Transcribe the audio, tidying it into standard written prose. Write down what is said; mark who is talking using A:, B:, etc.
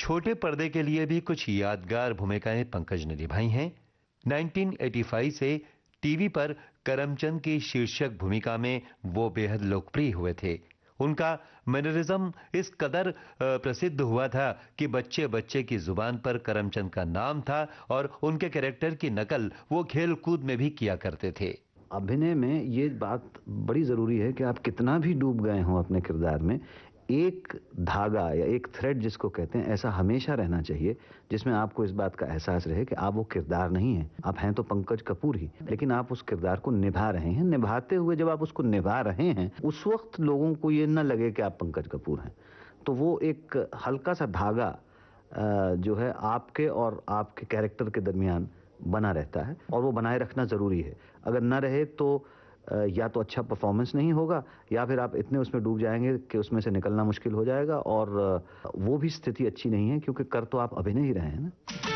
A: छोटे पर्दे के लिए भी कुछ यादगार भूमिकाएं पंकज ने निभाई हैं। 1985 से टीवी पर करमचंद की शीर्षक भूमिका में वो बेहद लोकप्रिय हुए थे। उनका मैनरिज्म इस कदर प्रसिद्ध हुआ था कि बच्चे बच्चे की जुबान पर करमचंद का नाम था और उनके कैरेक्टर की नकल वो खेल कूद में भी किया करते थे।
B: अभिनय में ये बात बड़ी ज़रूरी है कि आप कितना भी डूब गए हों अपने किरदार में, एक धागा या एक थ्रेड जिसको कहते हैं, ऐसा हमेशा रहना चाहिए जिसमें आपको इस बात का एहसास रहे कि आप वो किरदार नहीं हैं। आप हैं तो पंकज कपूर ही, लेकिन आप उस किरदार को निभा रहे हैं। निभाते हुए जब आप उसको निभा रहे हैं, उस वक्त लोगों को ये न लगे कि आप पंकज कपूर हैं। तो वो एक हल्का सा धागा जो है आपके और आपके कैरेक्टर के दरमियान बना रहता है, और वो बनाए रखना ज़रूरी है। अगर ना रहे तो या तो अच्छा परफॉर्मेंस नहीं होगा, या फिर आप इतने उसमें डूब जाएंगे कि उसमें से निकलना मुश्किल हो जाएगा, और वो भी स्थिति अच्छी नहीं है, क्योंकि कर तो आप अभिनय ही रहे हैं ना।